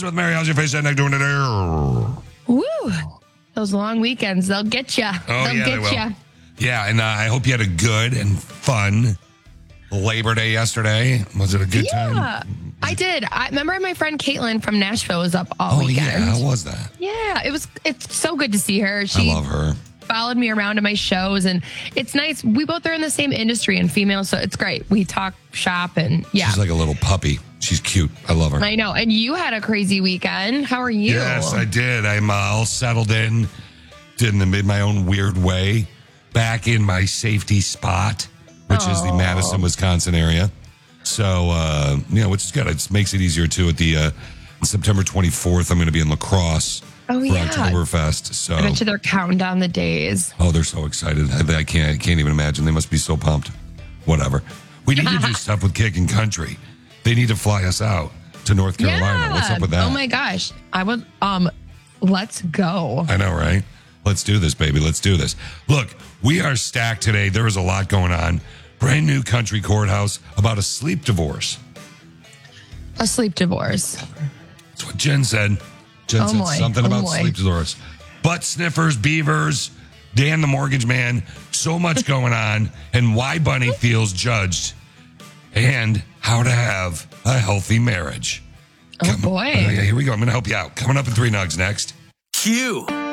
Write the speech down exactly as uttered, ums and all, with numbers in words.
with Mary. How's your face and neck doing today? Woo! Those long weekends, they'll get you. Oh, they'll yeah, get they you. will. Yeah, and uh, I hope you had a good and fun Labor Day yesterday. Was it a good Yeah, time? I did. I remember my friend Caitlin from Nashville was up all Oh, weekend. yeah. How was that? Yeah, it was. It's so good to see her. She I love her. followed me around to my shows, and it's nice. We both are in the same industry and female, so it's great. We talk shop, and yeah. She's like a little puppy. She's cute. I love her. I know. And you had a crazy weekend. How are you? Yes, I did. I'm uh, all settled in. Did in, the, in my own weird way. Back in my safety spot, which Oh. is the Madison, Wisconsin area. So, uh, you know, which is good. It makes it easier, too. At the uh, September twenty-fourth, I'm going to be in La Crosse Oh, for yeah. Oktoberfest. So, I bet you they're counting down the days. oh, they're so excited. I, I can't, I can't even imagine. They must be so pumped. Whatever. We need to do stuff with Kicking Country. They need to fly us out to North Carolina. Yeah. What's up with that? Oh my gosh. I would um let's go. I know, right? Let's do this, baby. Let's do this. Look, we are stacked today. There is a lot going on. Brand new country courthouse about a sleep divorce. A sleep divorce. That's what Jen said. Jen Oh, said boy. something Oh, about boy. sleep divorce. Butt sniffers, beavers, Dan the mortgage man. So much going on, and why Bunny feels judged, and how to have a healthy marriage. Oh Come- boy. Yeah, here we go. I'm going to help you out. Coming up in Three Nugs next. Q.